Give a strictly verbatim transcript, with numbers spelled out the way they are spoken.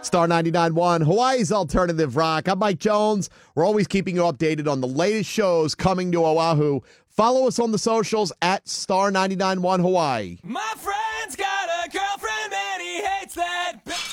Star ninety-nine point one, Hawaii's Alternative Rock. I'm Mike Jones. We're always keeping you updated on the latest shows coming to Oahu. Follow us on the socials at Star ninety-nine point one Hawaii. My friend.